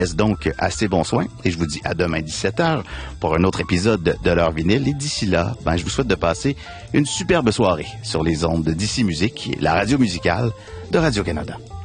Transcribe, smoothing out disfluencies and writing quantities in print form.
laisse donc assez bon soin et je vous dis à demain 17h pour un autre épisode de l'heure vinyle. Et d'ici là, je vous souhaite de passer une superbe soirée sur les ondes de DC Musique, la radio musicale de Radio-Canada.